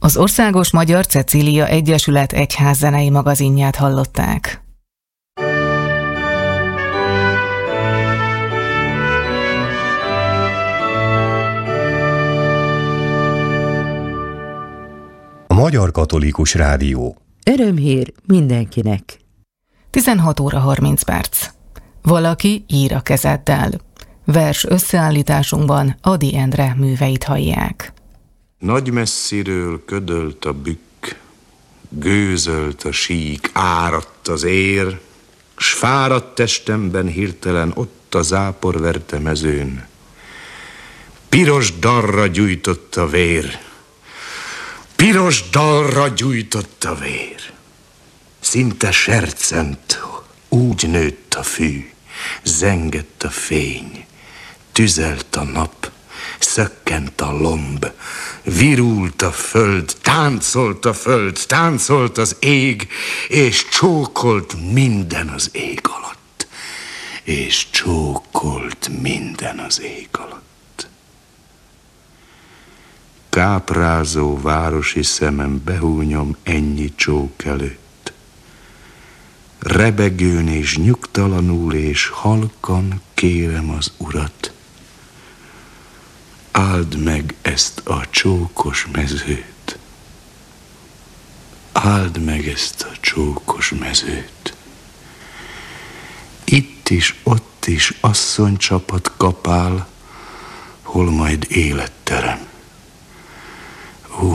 Az Országos Magyar Cecília Egyesület egyházzenei magazinját hallották. A Magyar Katolikus Rádió. Örömhír mindenkinek. 16 óra 30 perc. Valaki ír a kezeddel. Vers összeállításunkban Ady Endre műveit hallják. Nagy messziről ködölt a bükk, gőzölt a sík, áradt az ér, s fáradt testemben hirtelen ott a zápor verte mezőn. Piros dalra gyújtott a vér, piros dalra gyújtott a vér. Szinte sercent, úgy nőtt a fű, zengett a fény, tüzelt a nap, szökkent a lomb, virult a föld, táncolt az ég, és csókolt minden az ég alatt. És csókolt minden az ég alatt. Káprázó városi szemem behúnyom ennyi csók előtt. Rebegőn és nyugtalanul és halkan kérem az Urat, áld meg ezt a csókos mezőt. Áld meg ezt a csókos mezőt. Itt is, ott is asszonycsapat kapál, hol majd életterem. Ó,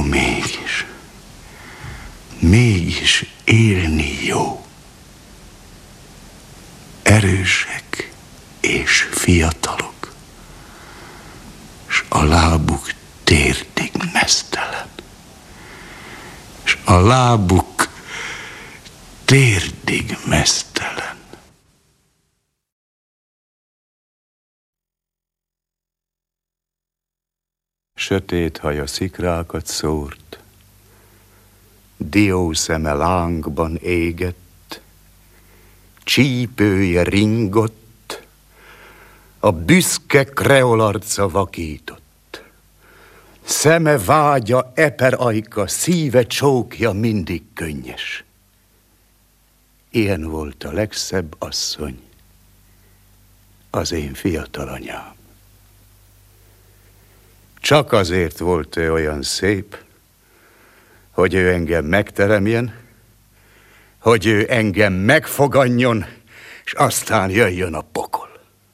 mégis élni jó. Erősek és fiatalok, s a lábuk térdig meztelen, s a lábuk térdig meztelen. Sötét haja szikrákat szórt, diószeme lángban égett, csípője ringott, a büszke kreolarca vakított. Szeme vágya eperajka, szíve csókja mindig könnyes. Ilyen volt a legszebb asszony, az én fiatal anyám. Csak azért volt ő olyan szép, hogy ő engem megteremjen, hogy ő engem megfoganjon, és aztán jöjjön a pokol.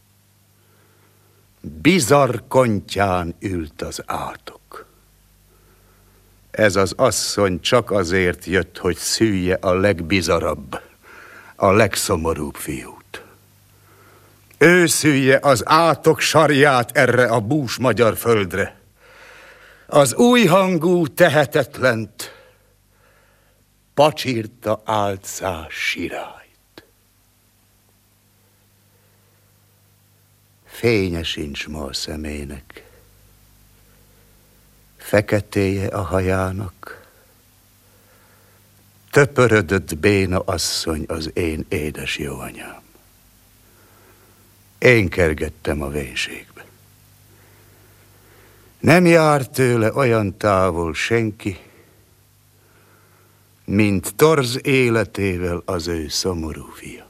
Bizarr kontyán ült az átok. Ez az asszony csak azért jött, hogy szülje a legbizarabb, a legszomorúbb fiút. Ő szülje az átok sarját erre a bús magyar földre, az újhangú tehetetlent, pacsirta álcás sirályt. Fénye sincs ma a szemének, feketéje a hajának, töpörödött béna asszony az én édes jó anyám. Én kergettem a vénységbe. Nem jár tőle olyan távol senki, mint torz életével az ő szomorú fia.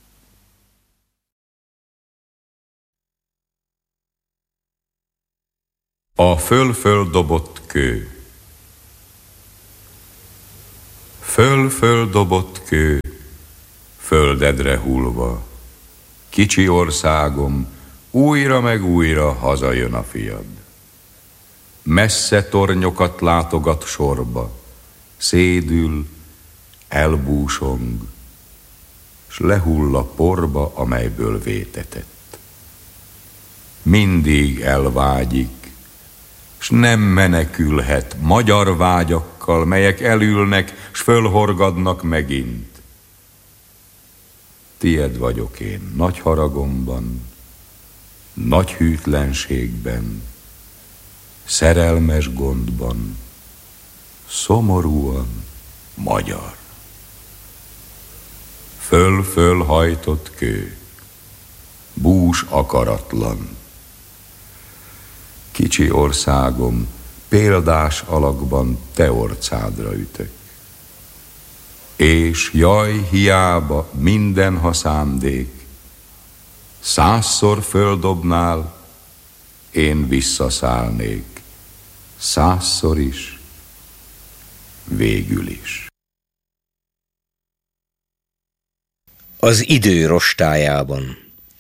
A föl-föl dobott kő. Föl-föl dobott kő, földedre hullva, kicsi országom, újra meg újra hazajön a fiad. Messze tornyokat látogat sorba, szédül, elbúsong, s lehull a porba, amelyből vétetett. Mindig elvágyik, s nem menekülhet magyar vágyakkal, melyek elülnek, s fölhorgadnak megint. Tied vagyok én nagy haragomban, nagy hűtlenségben, szerelmes gondban, szomorúan magyar. Föl-föl hajtott kő, bús akaratlan. Kicsi országom, példás alakban te orcádra ütök. És jaj, hiába minden, ha szándék, 100-szor földobnál, én visszaszállnék, 100-szor is, végül is. Az idő rostájában.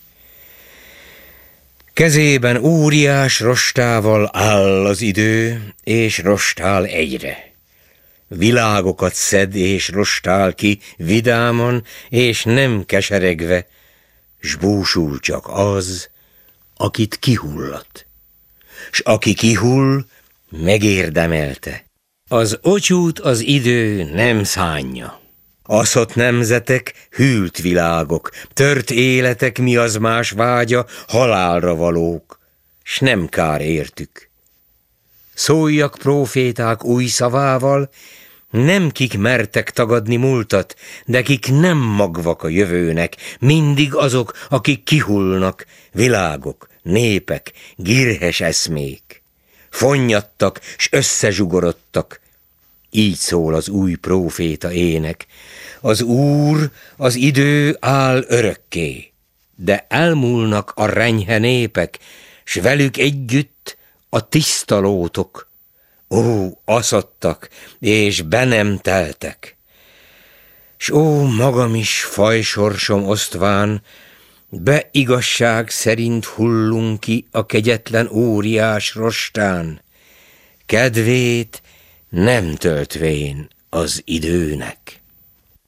Kezében óriás rostával áll az idő, és rostál egyre. Világokat szed és rostál ki vidáman, és nem keseregve, s búsul csak az, akit kihullat. S aki kihull, megérdemelte. Az ocsút az idő nem szánja. Aszott nemzetek, hűlt világok, tört életek, mi az más vágya, halálra valók, s nem kár értük. Szóljak próféták új szavával, nem kik mertek tagadni múltat, de kik nem magvak a jövőnek, mindig azok, akik kihullnak, világok, népek, girhes eszmék. Fonnyadtak, s összezsugorodtak. Így szól az új próféta ének. Az Úr, az idő áll örökké, de elmúlnak a renyhe népek, s velük együtt a tiszta lótok. Ó, aszadtak, és be nem teltek. S ó, magam is fajsorsom osztván, be igazság szerint hullunk ki a kegyetlen óriás rostán, kedvét nem töltvén az időnek.